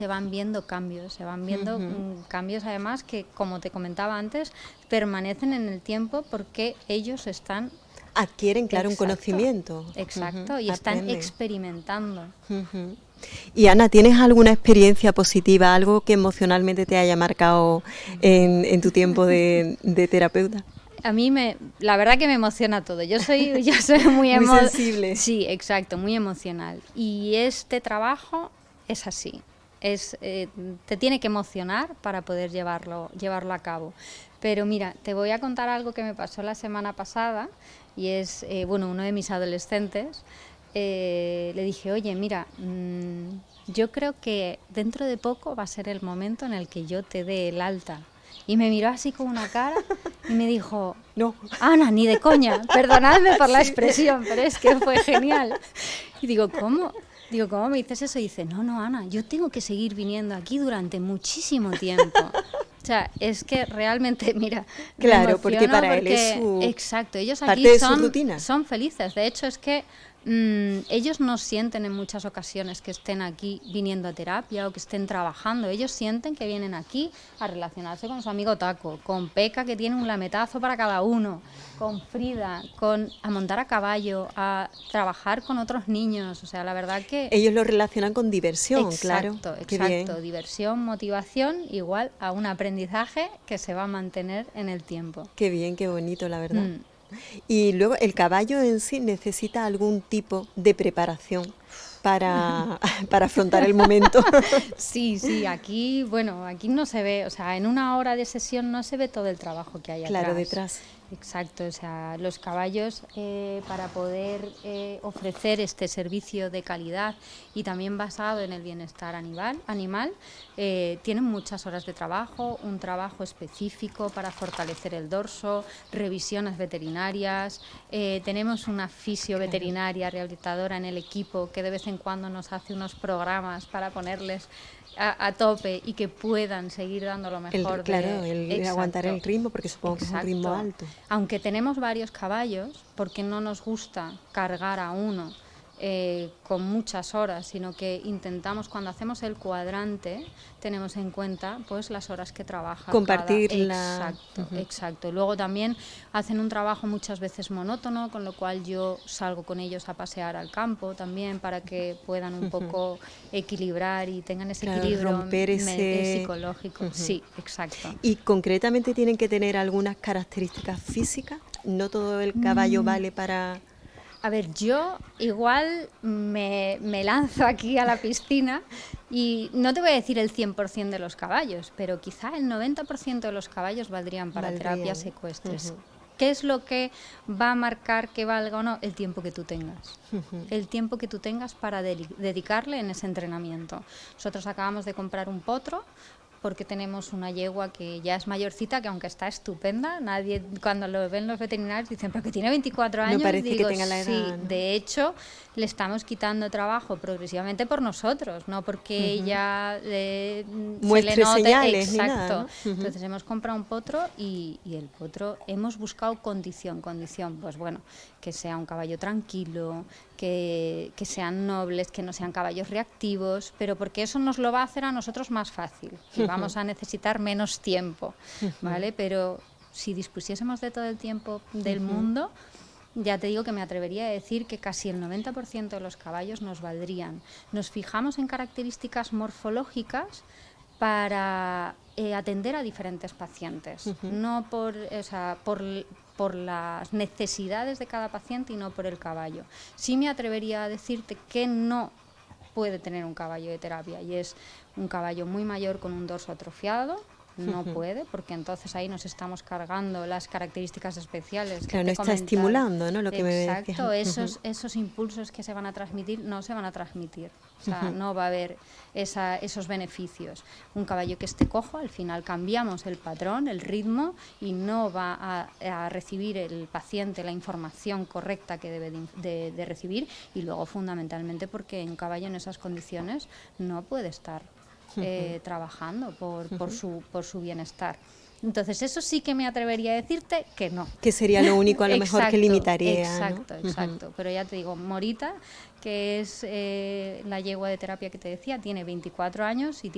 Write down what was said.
se van viendo cambios además que, como te comentaba antes, permanecen en el tiempo porque ellos están... Adquieren, claro, un conocimiento. Exacto, y están experimentando. Y Ana, ¿tienes alguna experiencia positiva, algo que emocionalmente te haya marcado en tu tiempo de terapeuta? A mí la verdad que me emociona todo. Yo soy muy muy sensible. Sí, exacto, muy emocional. Y este trabajo es así. Te tiene que emocionar para poder llevarlo a cabo. Pero mira, te voy a contar algo que me pasó la semana pasada y es, uno de mis adolescentes, le dije, oye, mira, yo creo que dentro de poco va a ser el momento en el que yo te dé el alta. Y me miró así con una cara y me dijo, no, Ana, ni de coña, perdonadme por la expresión, pero es que fue genial. Y digo, ¿cómo? Digo, ¿cómo me dices eso? Y dice, no, Ana, yo tengo que seguir viniendo aquí durante muchísimo tiempo. O sea, es que realmente, mira, claro, porque para él es su... Exacto, ellos parte aquí de su rutina. Son felices. De hecho, es que ellos no sienten en muchas ocasiones que estén aquí viniendo a terapia o que estén trabajando. Ellos sienten que vienen aquí a relacionarse con su amigo Taco, con Peca, que tiene un lametazo para cada uno, con Frida, a montar a caballo, a trabajar con otros niños. O sea, la verdad que... Ellos lo relacionan con diversión, exacto, claro. Exacto, diversión, motivación, igual a un aprendizaje que se va a mantener en el tiempo. Qué bien, qué bonito, la verdad. Y luego, ¿el caballo en sí necesita algún tipo de preparación para afrontar el momento? Sí, aquí no se ve, o sea, en una hora de sesión no se ve todo el trabajo que hay atrás. Claro, detrás. Exacto, o sea, los caballos para poder ofrecer este servicio de calidad y también basado en el bienestar animal tienen muchas horas de trabajo, un trabajo específico para fortalecer el dorso, revisiones veterinarias, tenemos una fisioveterinaria rehabilitadora en el equipo que de vez en cuando nos hace unos programas para ponerles a tope y que puedan seguir dando lo mejor. El aguantar el ritmo, porque supongo que es un ritmo alto. Aunque tenemos varios caballos, porque no nos gusta cargar a uno con muchas horas, sino que intentamos, cuando hacemos el cuadrante, tenemos en cuenta pues las horas que trabaja compartir cada... Exacto. Luego también hacen un trabajo muchas veces monótono, con lo cual yo salgo con ellos a pasear al campo también para que puedan un poco equilibrar y tengan ese equilibrio romper ese... psicológico. Sí, exacto. ¿Y concretamente tienen que tener algunas características físicas? ¿No todo el caballo vale para...? A ver, yo igual me lanzo aquí a la piscina y no te voy a decir el 100% de los caballos, pero quizá el 90% de los caballos valdrían para terapias ecuestres. ¿Qué es lo que va a marcar que valga o no? El tiempo que tú tengas. El tiempo que tú tengas para dedicarle en ese entrenamiento. Nosotros acabamos de comprar un potro, porque tenemos una yegua que ya es mayorcita, que aunque está estupenda, nadie, cuando lo ven los veterinarios dicen, pero que tiene 24 años. No parece que tenga la edad. Sí, ¿no? De hecho, le estamos quitando trabajo progresivamente por nosotros, no porque ella muestre se le note. Señales. Exacto. Ni nada, ¿no? Entonces hemos comprado un potro y el potro hemos buscado condición, pues bueno, que sea un caballo tranquilo, que sean nobles, que no sean caballos reactivos, pero porque eso nos lo va a hacer a nosotros más fácil y vamos a necesitar menos tiempo, ¿vale? Pero si dispusiésemos de todo el tiempo del mundo, ya te digo que me atrevería a decir que casi el 90% de los caballos nos valdrían. Nos fijamos en características morfológicas para atender a diferentes pacientes, no por las necesidades de cada paciente y no por el caballo. Sí me atrevería a decirte que no puede tener un caballo de terapia y es un caballo muy mayor con un dorso atrofiado. No puede, porque entonces ahí nos estamos cargando las características especiales. Claro, no está estimulando, ¿no? Lo que exacto, me esos impulsos que se van a transmitir no se van a transmitir. O sea, no va a haber esos beneficios. Un caballo que esté cojo, al final cambiamos el patrón, el ritmo, y no va a recibir el paciente la información correcta que debe de recibir, y luego fundamentalmente porque un caballo en esas condiciones no puede estar trabajando por su bienestar. Entonces eso sí que me atrevería a decirte que no. Que sería lo único a lo mejor que limitaría. Exacto, ¿no? exacto. Pero ya te digo, Morita, que es la yegua de terapia que te decía, tiene 24 años y tiene